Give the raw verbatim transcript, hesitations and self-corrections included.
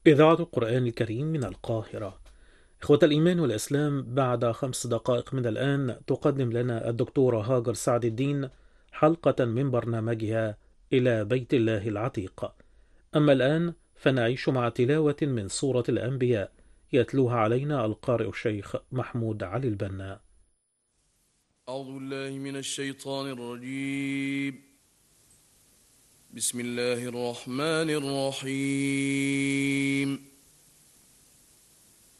إذاعة القرآن الكريم من القاهرة. إخوة الإيمان والإسلام، بعد خمس دقائق من الآن تقدم لنا الدكتورة هاجر سعد الدين حلقة من برنامجها إلى بيت الله العتيق. أما الآن فنعيش مع تلاوة من سورة الأنبياء، يتلوها علينا القارئ الشيخ محمود علي البنا. أعوذ بالله من الشيطان الرجيم. بسم الله الرحمن الرحيم.